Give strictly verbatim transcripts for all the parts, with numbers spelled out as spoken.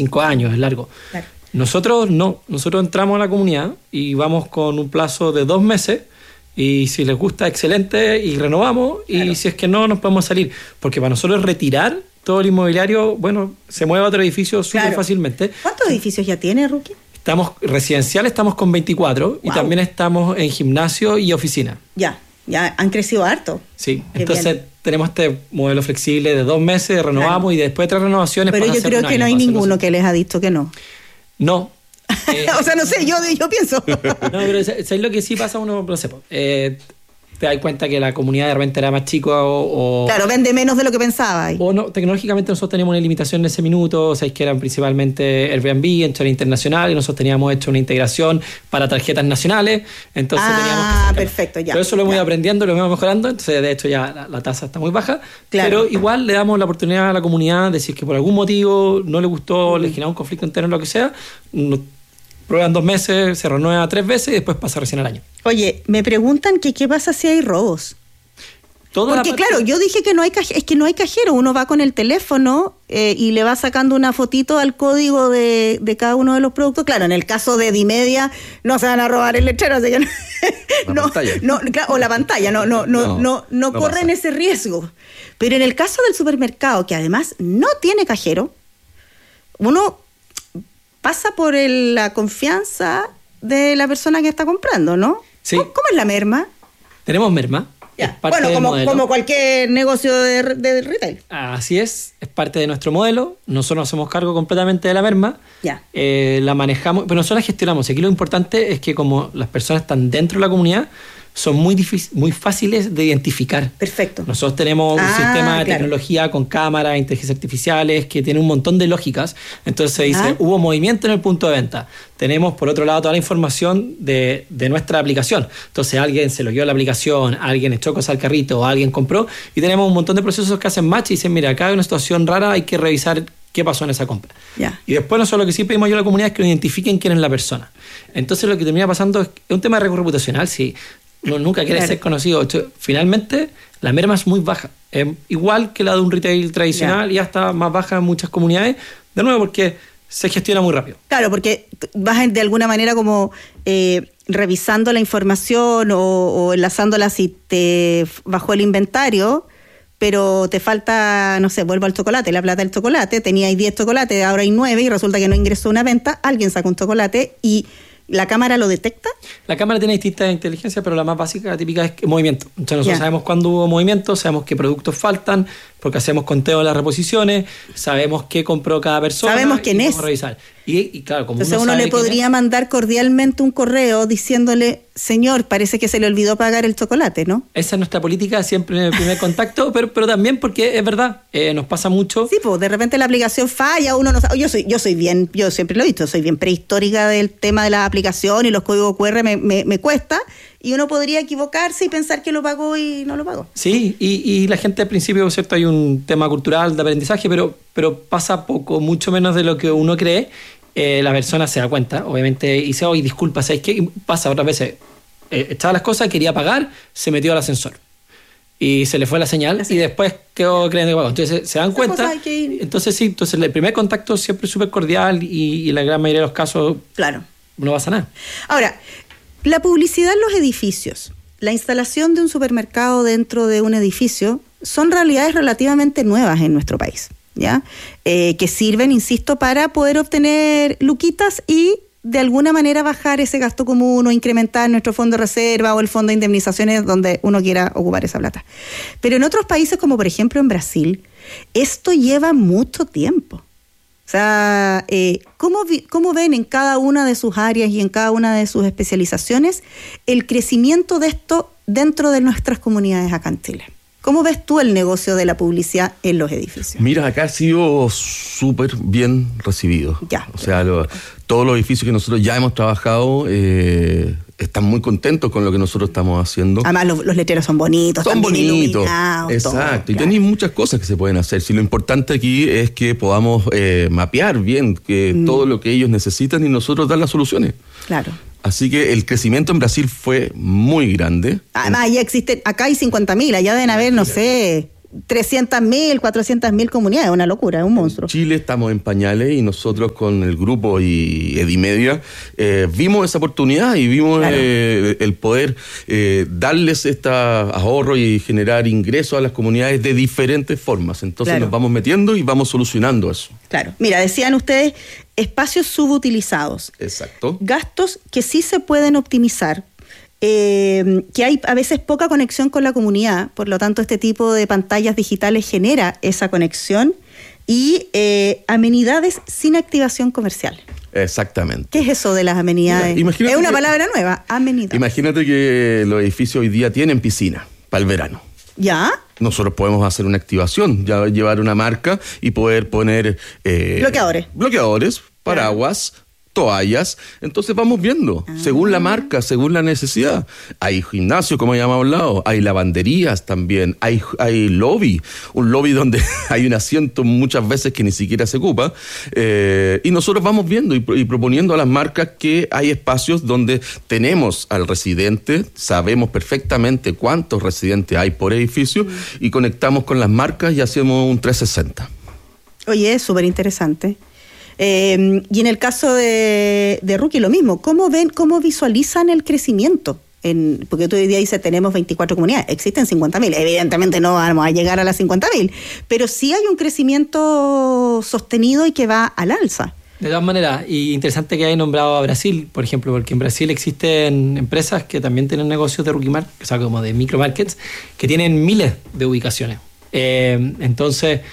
cinco años, es largo. Claro. Nosotros no, nosotros entramos a la comunidad y vamos con un plazo de dos meses y si les gusta, excelente, y renovamos, claro. Y si es que no, nos podemos salir, porque para nosotros retirar todo el inmobiliario, bueno, se mueve a otro edificio súper claro. fácilmente. ¿Cuántos edificios ya tiene, Rookie? Estamos residencial, estamos con veinticuatro, wow. Y también estamos en gimnasio y oficina. Ya, ya han crecido harto. Sí, qué entonces bien. Tenemos este modelo flexible de dos meses, renovamos, claro. Y después de tres renovaciones. Pero yo creo que no hay ninguno que les ha dicho que no. No. Eh, o sea, no sé, yo, yo pienso. No, pero es lo que sí pasa, uno, no sé, eh, te das cuenta que la comunidad de repente era más chico o... Claro, vende menos de lo que pensaba. O no, tecnológicamente nosotros teníamos una limitación en ese minuto, o sea, es que eran principalmente Airbnb, en channel internacional, y nosotros teníamos hecho una integración para tarjetas nacionales, entonces ah, teníamos que... Ah, perfecto, ya. Pero eso lo hemos ya. ido aprendiendo, lo hemos ido mejorando, entonces de hecho ya la, la tasa está muy baja, claro. Pero igual le damos la oportunidad a la comunidad de si es que por algún motivo no le gustó, mm. le genera un conflicto interno, lo que sea, no, prueban dos meses, se renueva tres veces y después pasa recién al año. Oye, me preguntan que qué pasa si hay robos. Toda Porque parte... claro, yo dije que no hay cajero, es que no hay cajero, uno va con el teléfono eh, y le va sacando una fotito al código de, de cada uno de los productos. Claro, en el caso de Dimedia no se van a robar el lechero, así que no, la no, pantalla. no claro, o la pantalla, no, no, no, no, no, no, no corren pasa. Ese riesgo. Pero en el caso del supermercado, que además no tiene cajero, uno pasa por el, la confianza de la persona que está comprando, ¿no? Sí. ¿Cómo, cómo es la merma? Tenemos merma. Ya. Bueno, como, como cualquier negocio de, de retail. Así es, es parte de nuestro modelo. Nosotros nos hacemos cargo completamente de la merma. Ya. Eh, la manejamos, pero nosotros la gestionamos. Aquí lo importante es que como las personas están dentro de la comunidad, son muy difícil, muy fáciles de identificar. Perfecto. Nosotros tenemos ah, un sistema de claro. tecnología con cámaras, inteligencias artificiales, que tiene un montón de lógicas. Entonces se dice, ah. hubo movimiento en el punto de venta. Tenemos, por otro lado, toda la información de, de nuestra aplicación. Entonces alguien se logueó la aplicación, alguien echó cosas al carrito, alguien compró, y tenemos un montón de procesos que hacen match y dicen, mira, acá hay una situación rara, hay que revisar qué pasó en esa compra. Yeah. Y después nosotros lo que sí pedimos yo a la comunidad es que nos identifiquen quién es la persona. Entonces lo que termina pasando es, es un tema de riesgo reputacional, sí. Uno nunca quiere claro. ser conocido. Finalmente, la merma es muy baja. Es igual que la de un retail tradicional, yeah. y hasta más baja en muchas comunidades. De nuevo, porque se gestiona muy rápido. Claro, porque vas de alguna manera como eh, revisando la información o, o enlazándola si te bajó el inventario, pero te falta, no sé, vuelvo al chocolate, la plata del chocolate, teníais diez chocolates, ahora hay nueve y resulta que no ingresó una venta, alguien saca un chocolate y... ¿La cámara lo detecta? La cámara tiene distintas inteligencias, pero la más básica, típica, es movimiento. Entonces nosotros yeah. sabemos cuándo hubo movimiento, sabemos qué productos faltan, porque hacemos conteo de las reposiciones, sabemos qué compró cada persona. Sabemos quién y es. Revisar. Y, y claro, como Entonces uno, uno sabe le podría es, mandar cordialmente un correo diciéndole, señor, parece que se le olvidó pagar el chocolate, ¿no? Esa es nuestra política, siempre en el primer contacto, pero, pero también porque es verdad, eh, nos pasa mucho. Sí, pues de repente la aplicación falla, uno no sabe. Yo soy, yo soy bien, yo siempre lo he visto, soy bien prehistórica del tema de la aplicación y los códigos cu erre me, me, me cuesta. Y uno podría equivocarse y pensar que lo pagó y no lo pagó. Sí, y, y la gente al principio, ¿cierto? Hay un tema cultural de aprendizaje, pero, pero pasa poco, mucho menos de lo que uno cree. Eh, la persona se da cuenta, obviamente, y dice, oye, disculpa, ¿sabes qué? Y pasa otras veces, eh, echaba las cosas, quería pagar, se metió al ascensor. Y se le fue la señal, la señal. Y después quedó creyendo que pagó. Entonces se dan Esa cuenta. Entonces sí, entonces el primer contacto siempre es súper cordial y, y en la gran mayoría de los casos claro. no pasa nada. Ahora, la publicidad en los edificios, la instalación de un supermercado dentro de un edificio, son realidades relativamente nuevas en nuestro país, ¿ya? Eh, que sirven, insisto, para poder obtener luquitas y de alguna manera bajar ese gasto común o incrementar nuestro fondo de reserva o el fondo de indemnizaciones donde uno quiera ocupar esa plata. Pero en otros países, como por ejemplo en Brasil, esto lleva mucho tiempo. O sea, eh, ¿cómo, vi, ¿cómo ven en cada una de sus áreas y en cada una de sus especializaciones el crecimiento de esto dentro de nuestras comunidades acá en Chile? ¿Cómo ves tú el negocio de la publicidad en los edificios? Mira, acá ha sido súper bien recibido. Ya. O sea, lo, todos los edificios que nosotros ya hemos trabajado eh, están muy contentos con lo que nosotros estamos haciendo. Además, los, los letreros son bonitos. Son bonitos. Exacto. Todo, y claro. Tenéis muchas cosas que se pueden hacer. Si lo importante aquí es que podamos eh, mapear bien que mm. todo lo que ellos necesitan y nosotros dar las soluciones. Claro. Así que el crecimiento en Brasil fue muy grande. Además, ya existen, acá hay cincuenta mil, allá deben haber, no sé, trescientas mil, cuatrocientas mil comunidades, es una locura, es un monstruo. En Chile estamos en pañales y nosotros con el grupo y Edimedia eh, vimos esa oportunidad y vimos claro. eh, el poder eh, darles este ahorro y generar ingresos a las comunidades de diferentes formas. Entonces claro. nos vamos metiendo y vamos solucionando eso. Claro. Mira, decían ustedes espacios subutilizados. Exacto. Gastos que sí se pueden optimizar. Eh, que hay a veces poca conexión con la comunidad, por lo tanto este tipo de pantallas digitales genera esa conexión y eh, amenidades sin activación comercial. Exactamente. ¿Qué es eso de las amenidades? Mira, es una que, palabra nueva, amenidad. Imagínate que los edificios hoy día tienen piscina para el verano. ¿Ya? Nosotros podemos hacer una activación, ya llevar una marca y poder poner... Eh, bloqueadores. Bloqueadores, paraguas, toallas, entonces vamos viendo, ah. según la marca, según la necesidad. Hay gimnasio, como ya hemos hablado, hay lavanderías también, hay, hay lobby, un lobby donde hay un asiento muchas veces que ni siquiera se ocupa, eh, y nosotros vamos viendo y, y proponiendo a las marcas que hay espacios donde tenemos al residente, sabemos perfectamente cuántos residentes hay por edificio, mm. y conectamos con las marcas y hacemos un trescientos sesenta. Oye, es súper interesante. Eh, y en el caso de, de Rookie lo mismo, ¿cómo ven, cómo visualizan el crecimiento? En, porque tú hoy día dices tenemos veinticuatro comunidades, existen cincuenta mil, evidentemente no vamos a llegar a las cincuenta mil, pero sí hay un crecimiento sostenido y que va al alza. De todas maneras, y interesante que haya nombrado a Brasil, por ejemplo, porque en Brasil existen empresas que también tienen negocios de Rookie Market, o sea, como de micromarkets, que tienen miles de ubicaciones. Eh, entonces...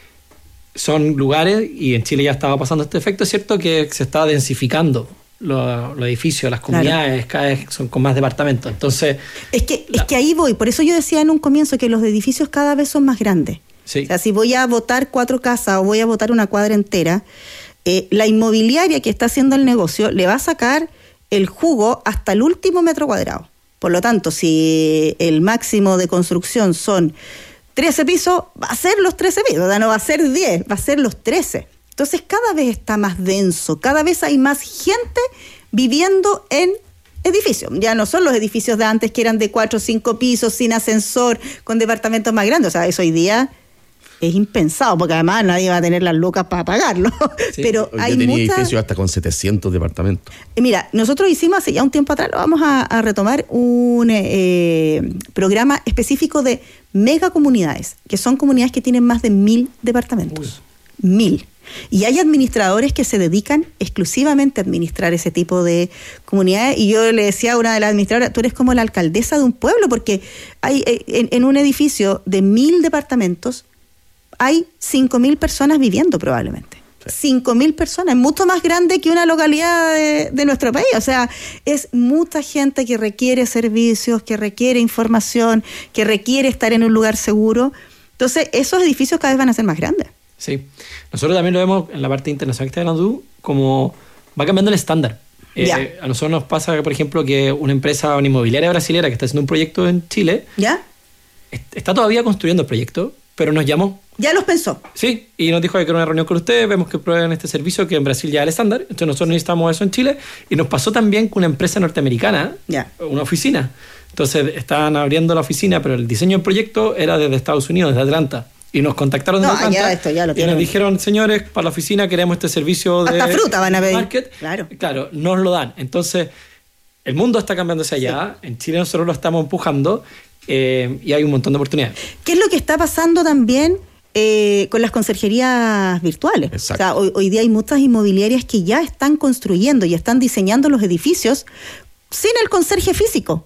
son lugares, y en Chile ya estaba pasando este efecto, es cierto que se está densificando los, los edificios, las comunidades, claro. cada vez son con más departamentos. Entonces, es que, la... es que ahí voy, por eso yo decía en un comienzo que los edificios cada vez son más grandes. Sí. O sea, si voy a botar cuatro casas o voy a botar una cuadra entera, eh, la inmobiliaria que está haciendo el negocio le va a sacar el jugo hasta el último metro cuadrado. Por lo tanto, si el máximo de construcción son trece pisos, va a ser los trece pisos, o sea, no va a ser diez, va a ser los trece. Entonces cada vez está más denso, cada vez hay más gente viviendo en edificios. Ya no son los edificios de antes que eran de cuatro o cinco pisos, sin ascensor, con departamentos más grandes. O sea, eso hoy día es impensado, porque además nadie va a tener las lucas para pagarlo. Sí, pero hoy hay tenía muchas... edificios hasta con setecientos departamentos. Mira, nosotros hicimos hace ya un tiempo atrás, lo vamos a, a retomar, un eh, programa específico de megacomunidades, que son comunidades que tienen más de mil departamentos. Uy. Mil. Y hay administradores que se dedican exclusivamente a administrar ese tipo de comunidades. Y yo le decía a una de las administradoras, tú eres como la alcaldesa de un pueblo, porque hay en, en un edificio de mil departamentos hay cinco mil personas viviendo probablemente. cinco mil personas, es mucho más grande que una localidad de, de nuestro país. O sea, es mucha gente que requiere servicios, que requiere información, que requiere estar en un lugar seguro. Entonces, esos edificios cada vez van a ser más grandes. Sí. Nosotros también lo vemos en la parte internacional que está hablando, como va cambiando el estándar. Eh, a nosotros nos pasa, por ejemplo, que una empresa, una inmobiliaria brasilera que está haciendo un proyecto en Chile, ¿ya? Está todavía construyendo el proyecto, pero nos llamó. ¿Ya los pensó? Sí, y nos dijo que era una reunión con ustedes, vemos que prueban este servicio que en Brasil ya es el estándar, entonces nosotros necesitamos eso en Chile, y nos pasó también con una empresa norteamericana, ya. una oficina. Entonces estaban abriendo la oficina, pero el diseño del proyecto era desde Estados Unidos, desde Atlanta. Y nos contactaron desde no, Atlanta ya esto, ya lo y nos dijeron, señores, para la oficina queremos este servicio de... Hasta fruta van a pedir. Market. Claro. Claro, nos lo dan. Entonces, el mundo está cambiándose allá, sí. En Chile nosotros lo estamos empujando, eh, y hay un montón de oportunidades. ¿Qué es lo que está pasando también eh, con las conserjerías virtuales? Exacto. O sea, hoy, hoy día hay muchas inmobiliarias que ya están construyendo y están diseñando los edificios sin el conserje físico.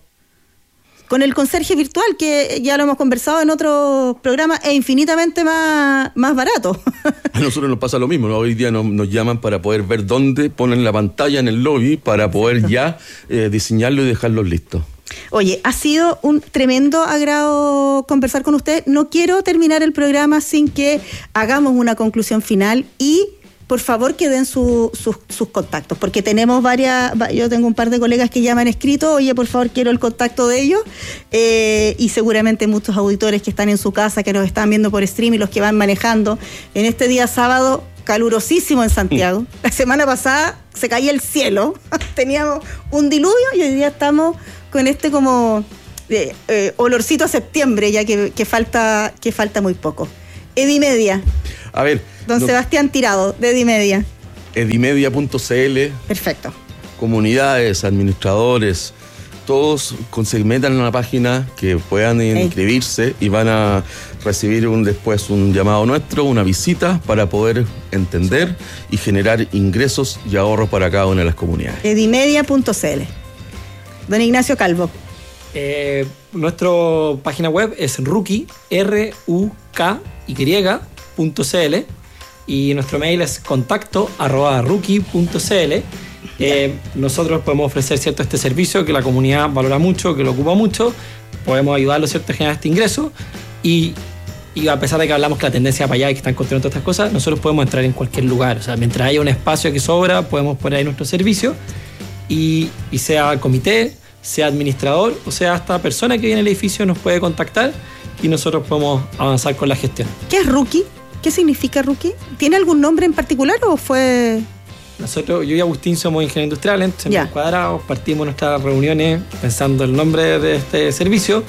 Con el conserje virtual, que ya lo hemos conversado en otros programas, es infinitamente más, más barato. A nosotros nos pasa lo mismo, ¿no? Hoy día nos, nos llaman para poder ver dónde ponen la pantalla en el lobby para poder Exacto. ya eh, diseñarlo y dejarlo listo. Oye, ha sido un tremendo agrado conversar con usted. No quiero terminar el programa sin que hagamos una conclusión final y... por favor que den su, sus, sus contactos, porque tenemos varias, yo tengo un par de colegas que ya me han escrito, oye, por favor, quiero el contacto de ellos, eh, y seguramente muchos auditores que están en su casa, que nos están viendo por stream y los que van manejando, en este día sábado, calurosísimo en Santiago. La semana pasada se caía el cielo, teníamos un diluvio y hoy día estamos con este como... eh, eh, olorcito a septiembre, ya que, que, falta, que falta muy poco. Edimedia. A ver. Don no, Sebastián Tirado, de Edimedia. Edimedia punto c l. Perfecto. Comunidades, administradores, todos se metan en la página, que puedan inscribirse Ey. y van a recibir un, después un llamado nuestro, una visita para poder entender y generar ingresos y ahorros para cada una de las comunidades. Edimedia punto c l. Don Ignacio Calvo. Eh, nuestra página web es ruki, R U K Y punto c l, y nuestro mail es contacto arroba ruki punto c l. Eh, nosotros podemos ofrecer cierto este servicio que la comunidad valora mucho, que lo ocupa mucho, podemos ayudarlo cierto a generar este ingreso, y, y a pesar de que hablamos que la tendencia para allá y que están construyendo todas estas cosas, nosotros podemos entrar en cualquier lugar. O sea, mientras haya un espacio que sobra, podemos poner ahí nuestro servicio, y, y sea comité, sea administrador, o sea hasta persona que viene al edificio nos puede contactar y nosotros podemos avanzar con la gestión. ¿Qué es Ruki? ¿Qué significa Ruki? ¿Tiene algún nombre en particular o fue...? Nosotros, yo y Agustín somos ingenieros industriales, en yeah. cuadrados, partimos nuestras reuniones pensando el nombre de este servicio: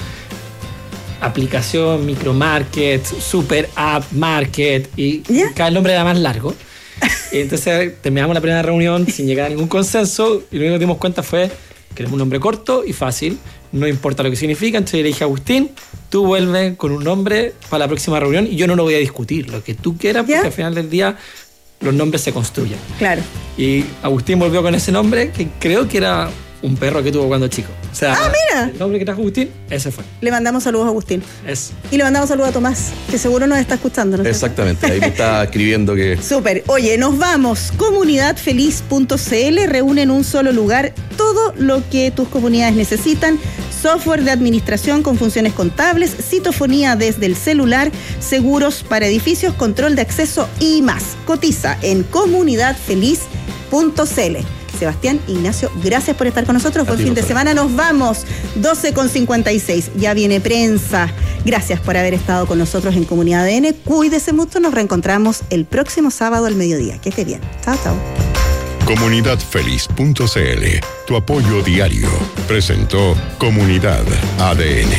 aplicación, micromarket, super app, market, y yeah. cada nombre era más largo. Y entonces terminamos la primera reunión sin llegar a ningún consenso, y lo único que nos dimos cuenta fue que era un nombre corto y fácil, no importa lo que significa. Entonces le dije a Agustín, tú vuelve con un nombre para la próxima reunión y yo no lo voy a discutir, lo que tú quieras, porque yeah. al final del día los nombres se construyen. Claro. Y Agustín volvió con ese nombre, que creo que era un perro que tuvo cuando chico. O sea, ah, mira. El nombre que trajo Agustín, ese fue. Le mandamos saludos a Agustín. Es. Y le mandamos saludos a Tomás, que seguro nos está escuchando, ¿no? Exactamente, ahí me está escribiendo que... Súper. Oye, nos vamos. comunidad feliz punto c l reúne en un solo lugar todo lo que tus comunidades necesitan: software de administración con funciones contables, citofonía desde el celular, seguros para edificios, control de acceso y más. Cotiza en comunidad feliz punto c l. Sebastián, Ignacio, gracias por estar con nosotros. Buen fin de semana. Nos vamos. doce con cincuenta y seis. Ya viene prensa. Gracias por haber estado con nosotros en Comunidad A D N. Cuídese mucho. Nos reencontramos el próximo sábado al mediodía. Que esté bien. Chao, chao. comunidad feliz punto c l, tu apoyo diario, presentó Comunidad A D N.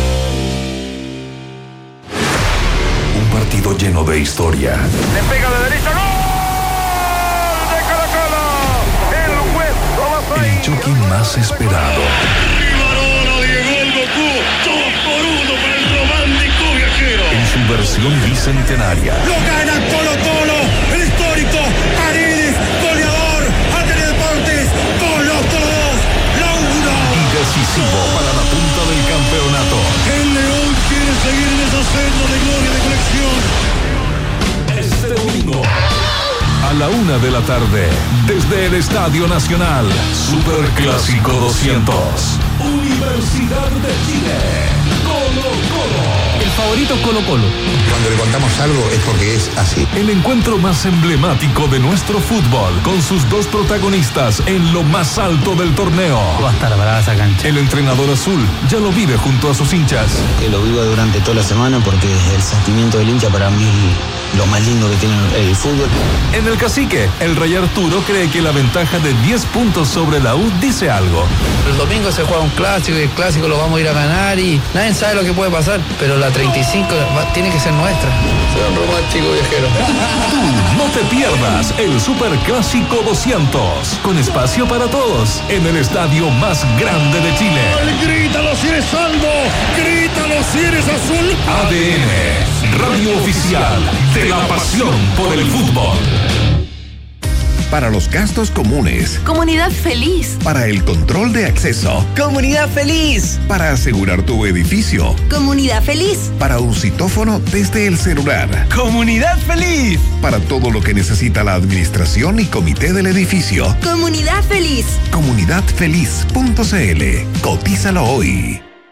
Un partido lleno de historia. Le pega de derecha, ¡gol! ¡De Caracala! El juez Tomasay. El choque más esperado. ¡Barona, Diego, el Goku! ¡Dos por uno para el romántico viajero! En su versión bicentenaria. ¡Lo gana Colo Colo! ¡El histórico Paredes, goleador! ¡Ante Deportes! ¡Colo Colo dos! ¡La uno! Y decisivo para la punta del campeonato. El León quiere seguir en esa senda de gloria de colección. Este domingo, a la una de la tarde, desde el Estadio Nacional, Superclásico doscientos. Universidad de Chile, Colo Colo. El favorito Colo Colo. Cuando le contamos algo es porque es así. El encuentro más emblemático de nuestro fútbol, con sus dos protagonistas en lo más alto del torneo. Va a estar parada esa cancha. El entrenador azul ya lo vive junto a sus hinchas. Que lo vivo durante toda la semana porque el sentimiento del hincha para mí es lo más lindo que tiene el fútbol. En el Cacique, el Rey Arturo cree que la ventaja de diez puntos sobre la U dice algo. El domingo se juega un clásico y el clásico lo vamos a ir a ganar y nadie sabe lo que puede pasar, pero la treinta y cinco va, tiene que ser nuestra. Soy un romántico viajero. Tú no te pierdas el Superclásico doscientos, con espacio para todos, en el estadio más grande de Chile. ¡Grítalo si eres salvo! ¡Grítalo si eres azul! A D N, radio oficial de la pasión por el fútbol. Para los gastos comunes. Comunidad Feliz. Para el control de acceso. Comunidad Feliz. Para asegurar tu edificio. Comunidad Feliz. Para un citófono desde el celular. Comunidad Feliz. Para todo lo que necesita la administración y comité del edificio. Comunidad Feliz. comunidad feliz punto c l. Cotízalo hoy.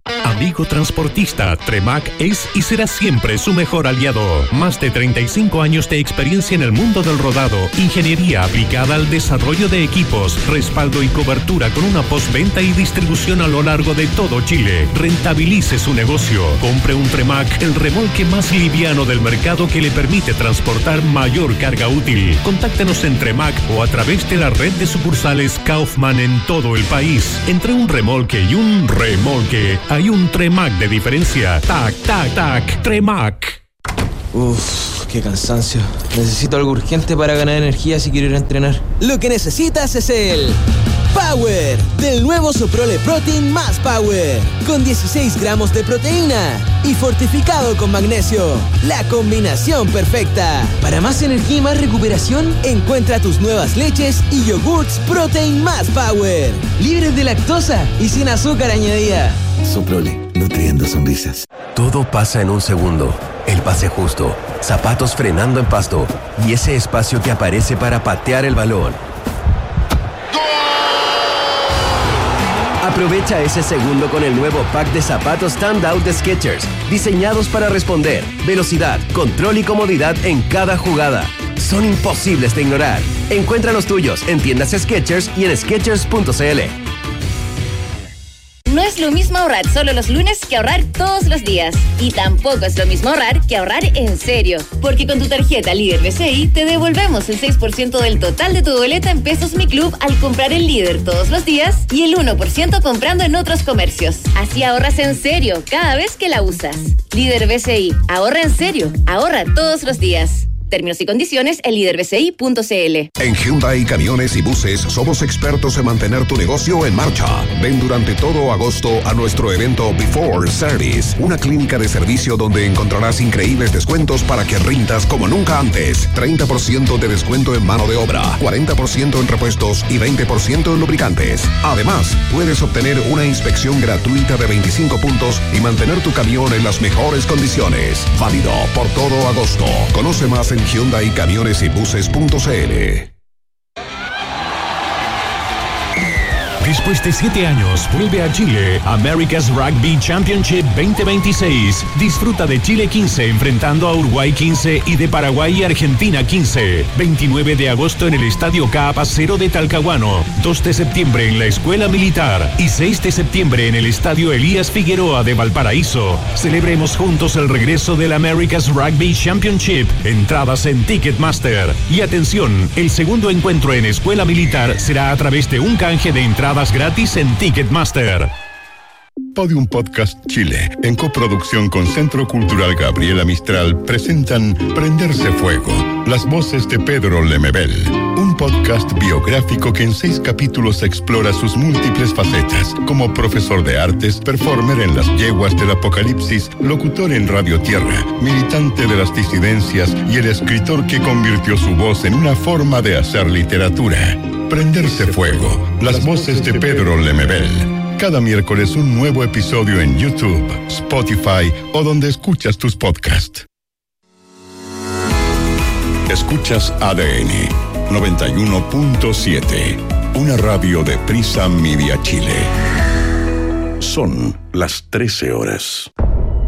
Amigo transportista, Tremac es y será siempre su mejor aliado. Más de treinta y cinco años de experiencia en el mundo del rodado, ingeniería aplicada al desarrollo de equipos, respaldo y cobertura con una postventa y distribución a lo largo de todo Chile. Rentabilice su negocio. Compre un Tremac, el remolque más liviano del mercado que le permite transportar mayor carga útil. Contáctenos en Tremac o a través de la red de sucursales Kaufman en todo el país. Entre un remolque y un remolque hay un Tremac de diferencia. Tac, tac, tac, Tremac. Uff, qué cansancio. Necesito algo urgente para ganar energía si quiero ir a entrenar. Lo que necesitas es el Power del nuevo Soprole Protein más Power, con dieciséis gramos de proteína y fortificado con magnesio. La combinación perfecta. Para más energía y más recuperación, encuentra tus nuevas leches y yogurts Protein más Power, libres de lactosa y sin azúcar añadida. Soprole, nutriendo sonrisas. Todo pasa en un segundo. El pase justo, zapatos frenando en pasto y ese espacio que aparece para patear el balón. Aprovecha ese segundo con el nuevo pack de zapatos Standout de Skechers, diseñados para responder, velocidad, control y comodidad en cada jugada. Son imposibles de ignorar. Encuentra los tuyos en tiendas Skechers y en skechers punto c l. No es lo mismo ahorrar solo los lunes que ahorrar todos los días. Y tampoco es lo mismo ahorrar que ahorrar en serio. Porque con tu tarjeta Líder B C I te devolvemos el seis por ciento del total de tu boleta en Pesos Mi Club al comprar en Líder todos los días y el uno por ciento comprando en otros comercios. Así ahorras en serio cada vez que la usas. Líder B C I. Ahorra en serio. Ahorra todos los días. Términos y condiciones en líder b c i punto c l. En Hyundai Camiones y Buses somos expertos en mantener tu negocio en marcha. Ven durante todo agosto a nuestro evento Before Service, una clínica de servicio donde encontrarás increíbles descuentos para que rindas como nunca antes. treinta por ciento de descuento en mano de obra, cuarenta por ciento en repuestos y veinte por ciento en lubricantes. Además, puedes obtener una inspección gratuita de veinticinco puntos y mantener tu camión en las mejores condiciones. Válido por todo agosto. Conoce más en Hyundai Camiones y Buses punto c l. Después de siete años, vuelve a Chile America's Rugby Championship veinte veintiséis. Disfruta de Chile quince enfrentando a Uruguay quince y de Paraguay y Argentina quince. veintinueve de agosto en el Estadio Caapacero de Talcahuano. dos de septiembre en la Escuela Militar y seis de septiembre en el Estadio Elías Figueroa de Valparaíso. Celebremos juntos el regreso del America's Rugby Championship. Entradas en Ticketmaster. Y atención, el segundo encuentro en Escuela Militar será a través de un canje de entradas gratis en Ticketmaster. Podium Podcast Chile, en coproducción con Centro Cultural Gabriela Mistral, presentan Prenderse Fuego, las voces de Pedro Lemebel, un podcast biográfico que en seis capítulos explora sus múltiples facetas, como profesor de artes, performer en las yeguas del apocalipsis, locutor en Radio Tierra, militante de las disidencias y el escritor que convirtió su voz en una forma de hacer literatura. Prenderse Fuego, las voces de Pedro Lemebel. Cada miércoles un nuevo episodio en YouTube, Spotify o donde escuchas tus podcasts. Escuchas A D N noventa y uno punto siete, una radio de Prisa Media Chile. Son las trece horas.